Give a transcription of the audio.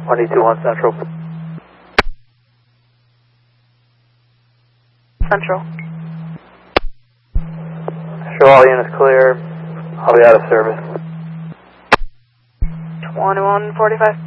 121 Central. Central. Show all units clear. I'll be out of service. 2145.